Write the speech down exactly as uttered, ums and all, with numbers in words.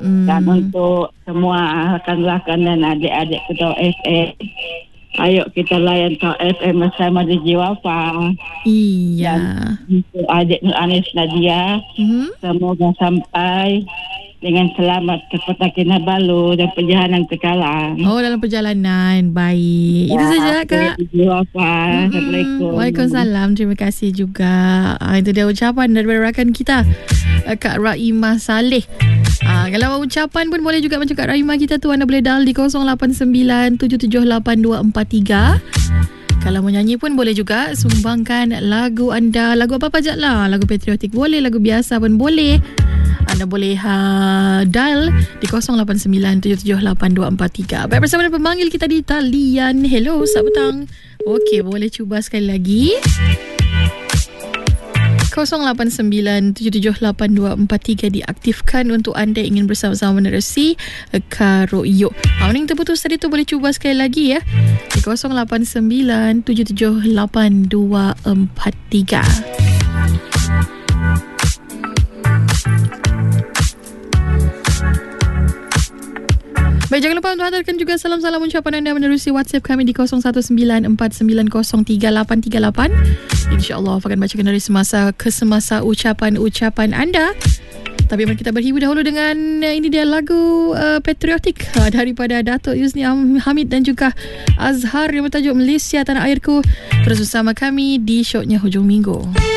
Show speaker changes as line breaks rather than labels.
Hmm.
Dan untuk semua rakan-rakan dan adik-adik ketua F M, ayo kita layan Tok F M bersama D J Wafa.
Iya.
Dan untuk adik Nur Anis Nadia,
Mm-hmm.
semoga sampai dengan selamat ke Kota Kinabalu dan perjalanan ke Kalang.
Oh, dalam perjalanan. Baik.
Ya,
Itu saja, Kak.
D J Wafa.
Mm-mm.
Assalamualaikum.
Waalaikumsalam. Terima kasih juga. Ah, itu dia ucapan daripada rakan kita, uh, Kak Rahimah Saleh. Ah, kalau ucapan pun boleh juga macam Kak Rahimah kita tu. Anda boleh dial di kosong lapan sembilan tujuh tujuh lapan dua empat tiga. Kalau menyanyi pun boleh juga. Sumbangkan lagu anda. Lagu apa-apa je lah. Lagu patriotik boleh, lagu biasa pun boleh. Anda boleh uh, dial di kosong lapan sembilan tujuh tujuh lapan dua empat tiga. Baik, bersama dengan pemanggil kita di talian. Hello, selamat petang. Okey, boleh cuba sekali lagi. kosong lapan sembilan tujuh tujuh lapan dua empat tiga diaktifkan untuk anda ingin bersama-sama menerusi Karo Yok. Ha, yang terputus tadi tu boleh cuba sekali lagi ya. Di kosong lapan sembilan tujuh tujuh lapan dua empat tiga. Baik, jangan lupa untuk hantarkan juga salam-salam ucapan anda menerusi WhatsApp kami di kosong satu sembilan empat sembilan kosong tiga lapan tiga lapan. InsyaAllah akan bacakan dari semasa ke semasa ucapan-ucapan anda. Tapi mari kita berhibur dahulu dengan uh, ini dia lagu uh, patriotik uh, daripada Datuk Yuzni Hamid dan juga Azhar yang bertajuk Malaysia Tanah Airku. Terus bersama kami di Syoknya Hujung Minggu.